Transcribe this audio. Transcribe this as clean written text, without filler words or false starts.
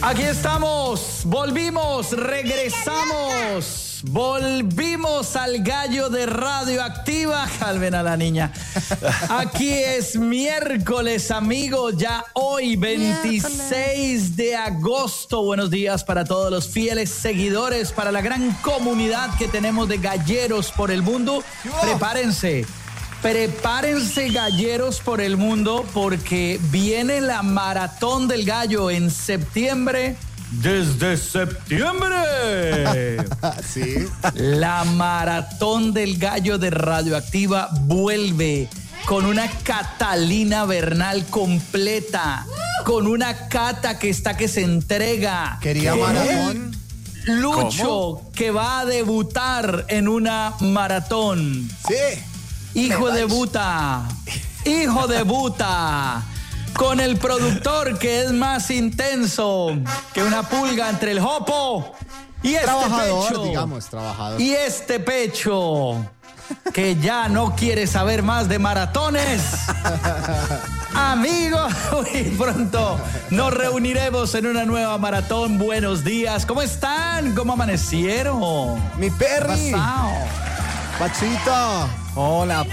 Aquí estamos, volvimos, regresamos, volvimos al gallo de Radioactiva. Calmen a la niña. Aquí es miércoles, amigos, ya hoy 26 de agosto. Buenos días para todos los fieles seguidores, para la gran comunidad que tenemos de galleros por el mundo. Prepárense, galleros por el mundo, porque viene la Maratón del Gallo en septiembre. ¡Desde septiembre! Sí. La Maratón del Gallo de Radioactiva vuelve con una Catalina Bernal completa, con una Cata que se entrega. ¿Quería maratón? Lucho, ¿Cómo? que va a debutar en una maratón. Sí. Hijo debuta con el productor que es más intenso que una pulga entre el jopo y este pecho. Trabajador. Y este pecho que ya no quiere saber más de maratones. Amigos, muy pronto nos reuniremos en una nueva maratón. Buenos días, ¿cómo están? ¿Cómo amanecieron? Mi perri. ¿Qué ha pasado? Pachito. Hola,